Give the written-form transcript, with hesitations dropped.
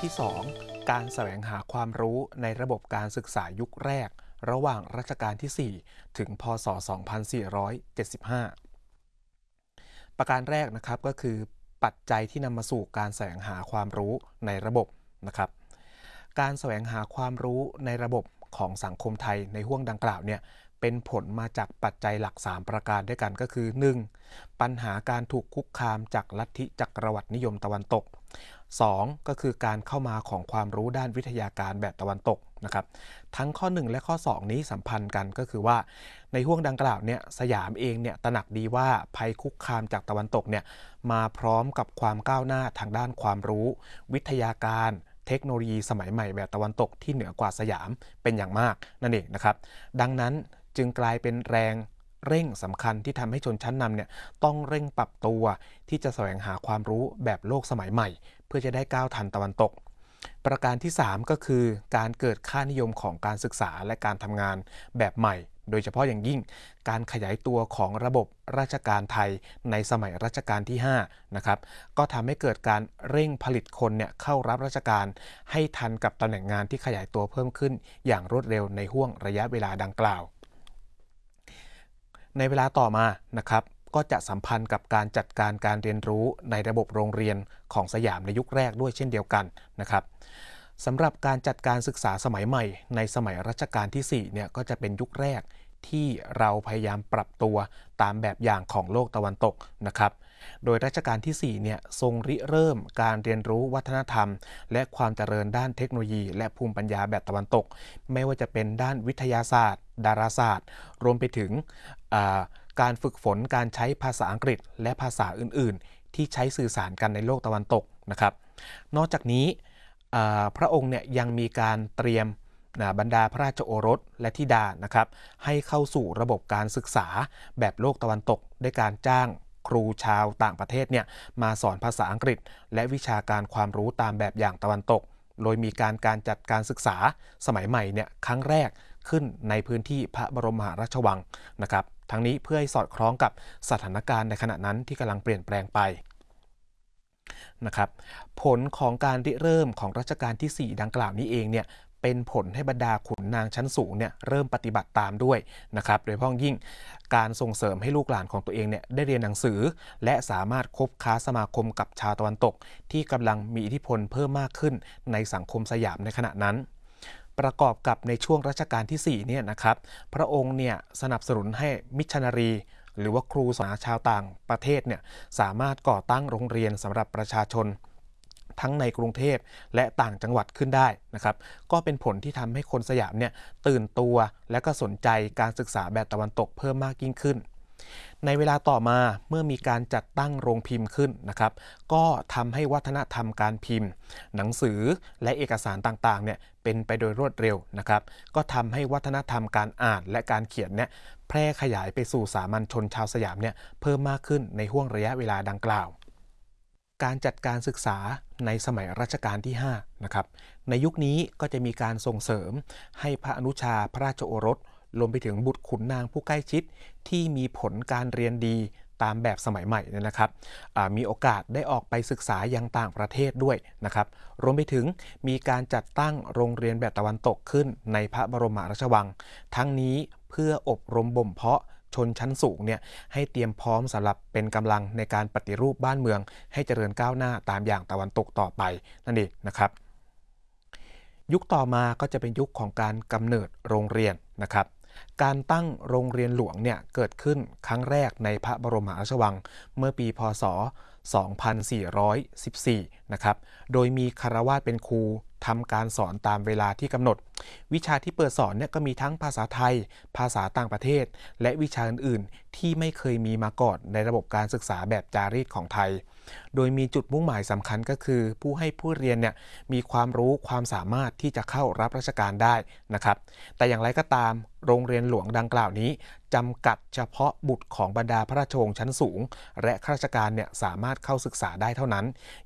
ที่2การแสวงหาความรู้ในระบบการศึกษายุคแรกระหว่างรัชกาลที่ 4 ถึงพ.ศ. 2475ประการแรกนะครับก็คือปัจจัยที่นำมาสู่การแสวงหาความรู้ในระบบนะครับการแสวงหาความรู้ในระบบของสังคมไทยในห้วงดังกล่าวเนี่ยเป็นผลมาจากปัจจัยหลัก3ประการด้วยกันก็คือ 1. ปัญหาการถูกคุกคามจากลัทธิจักรวรรดินิยมตะวันตก 2. ก็คือการเข้ามาของความรู้ด้านวิทยาการแบบตะวันตกนะครับทั้งข้อ1และข้อ2นี้สัมพันธ์กันก็คือว่าในห้วงดังกล่าวเนี่ยสยามเองเนี่ยตระหนักดีว่าภัยคุกคามจากตะวันตกเนี่ยมาพร้อมกับความก้าวหน้าทางด้านความรู้วิทยาการเทคโนโลยีสมัยใหม่แบบตะวันตกที่เหนือกว่าสยามเป็นอย่างมากนั่นเองนะครับดังนั้นจึงกลายเป็นแรงเร่งสำคัญที่ทำให้ชนชั้นนำเนี่ยต้องเร่งปรับตัวที่จะแสวงหาความรู้แบบโลกสมัยใหม่เพื่อจะได้ก้าวทันตะวันตกประการที่3ก็คือการเกิดค่านิยมของการศึกษาและการทำงานแบบใหม่โดยเฉพาะอย่างยิ่งการขยายตัวของระบบราชการไทยในสมัยรัชกาลที่5นะครับก็ทำให้เกิดการเร่งผลิตคนเนี่ยเข้ารับราชการให้ทันกับตำแหน่งงานที่ขยายตัวเพิ่มขึ้นอย่างรวดเร็วในห้วงระยะเวลาดังกล่าวในเวลาต่อมานะครับก็จะสัมพันธ์กับการจัดการการเรียนรู้ในระบบโรงเรียนของสยามในยุคแรกด้วยเช่นเดียวกันนะครับสำหรับการจัดการศึกษาสมัยใหม่ในสมัยรัชกาลที่4เนี่ยก็จะเป็นยุคแรกที่เราพยายามปรับตัวตามแบบอย่างของโลกตะวันตกนะครับโดยรัชกาลที่4เนี่ยทรงริเริ่มการเรียนรู้วัฒนธรรมและความเจริญด้านเทคโนโลยีและภูมิปัญญาแบบตะวันตกไม่ว่าจะเป็นด้านวิทยาศาสตร์ดาราศาสตร์รวมไปถึงการฝึกฝนการใช้ภาษาอังกฤษและภาษาอื่นๆที่ใช้สื่อสารกันในโลกตะวันตกนะครับนอกจากนี้พระองค์เนี่ยยังมีการเตรียมบรรดาพระราชโอรสและธิดานะครับให้เข้าสู่ระบบการศึกษาแบบโลกตะวันตกด้วยการจ้างครูชาวต่างประเทศเนี่ยมาสอนภาษาอังกฤษและวิชาการความรู้ตามแบบอย่างตะวันตกโดยมีการจัดการศึกษาสมัยใหม่เนี่ยครั้งแรกขึ้นในพื้นที่พระบรมมหาราชวังนะครับทั้งนี้เพื่อให้สอดคล้องกับสถานการณ์ในขณะนั้นที่กำลังเปลี่ยนแปลงไปนะครับผลของการริเริ่มของรัชกาลที่4ดังกล่าวนี้เองเนี่ยเป็นผลให้บรรดาขุนนางชั้นสูงเนี่ยเริ่มปฏิบัติตามด้วยนะครับโดยเฉพาะยิ่งการส่งเสริมให้ลูกหลานของตัวเองเนี่ยได้เรียนหนังสือและสามารถคบค้าสมาคมกับชาวตะวันตกที่กำลังมีอิทธิพลเพิ่มมากขึ้นในสังคมสยามในขณะนั้นประกอบกับในช่วงรัชกาลที่4เนี่ยนะครับพระองค์เนี่ยสนับสนุนให้มิชชันนารีหรือว่าครูสอนชาวต่างประเทศเนี่ยสามารถก่อตั้งโรงเรียนสำหรับประชาชนทั้งในกรุงเทพและต่างจังหวัดขึ้นได้นะครับก็เป็นผลที่ทำให้คนสยามเนี่ยตื่นตัวและก็สนใจการศึกษาแบบตะวันตกเพิ่มมากยิ่งขึ้นในเวลาต่อมาเมื่อมีการจัดตั้งโรงพิมพ์ขึ้นนะครับก็ทำให้วัฒนธรรมการพิมพ์หนังสือและเอกสารต่างๆเนี่ยเป็นไปโดยรวดเร็วนะครับก็ทำให้วัฒนธรรมการอ่านและการเขียนเนี่ยแพร่ขยายไปสู่สามัญชนชาวสยามเนี่ยเพิ่มมากขึ้นในห้วงระยะเวลาดังกล่าวการจัดการศึกษาในสมัยรัชกาลที่5นะครับในยุคนี้ก็จะมีการส่งเสริมให้พระอนุชาพระราชโอรสรวมไปถึงบุตรขุนนางผู้ใกล้ชิดที่มีผลการเรียนดีตามแบบสมัยใหม่นะครับมีโอกาสได้ออกไปศึกษายังต่างประเทศด้วยนะครับรวมไปถึงมีการจัดตั้งโรงเรียนแบบตะวันตกขึ้นในพระบรมมหาราชวังทั้งนี้เพื่ออบรมบ่มเพาะชนชั้นสูงเนี่ยให้เตรียมพร้อมสำหรับเป็นกำลังในการปฏิรูปบ้านเมืองให้เจริญก้าวหน้าตามอย่างตะวันตกต่อไปนั่นเองนะครับยุคต่อมาก็จะเป็นยุคของการกำเนิดโรงเรียนนะครับการตั้งโรงเรียนหลวงเนี่ยเกิดขึ้นครั้งแรกในพระบรมมหาราชวังเมื่อปีพ.ศ. 2414นะครับโดยมีคฤหัสถ์เป็นครูทำการสอนตามเวลาที่กำหนดวิชาที่เปิดสอนเนี่ยก็มีทั้งภาษาไทยภาษาต่างประเทศและวิชาอื่นๆที่ไม่เคยมีมาก่อนในระบบการศึกษาแบบจารีตของไทยโดยมีจุดมุ่งหมายสำคัญก็คือผู้ให้ผู้เรียนเนี่ยมีความรู้ความสามารถที่จะเข้ารับราชการได้นะครับแต่อย่างไรก็ตามโรงเรียนหลวงดังกล่าวนี้จำกัดเฉพาะบุตรของบรรดาพระราชวงศ์ชั้นสูงและข้าราชการเนี่ยสามารถเข้าศึกษาได้เท่านั้น